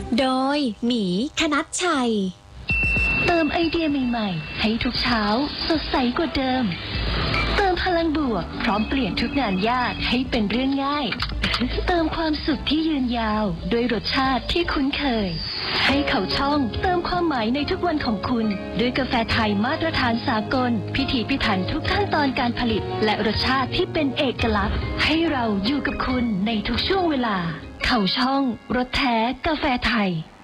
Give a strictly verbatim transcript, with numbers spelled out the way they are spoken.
โดยหมีคณัชชัยเติมไอเดียใหม่ๆให้ทุกเช้าสดใสกว่าเดิมเติมพลังบวกพร้อมเปลี่ยนทุกงานยากให้เป็นเรื่องง่ายเติมความสุขที่ยืนยาวด้วยรสชาติที่คุ้นเคยให้เขาช่องเติมความหมายในทุกวันของคุณด้วยกาแฟไทยมาตรฐานสากลพิถีพิถันทุกขั้นตอนการผลิตและรสชาติที่เป็นเอกลักษณ์ให้เราอยู่กับคุณในทุกช่วงเวลาเขาช่องรสแท้กาแฟไทย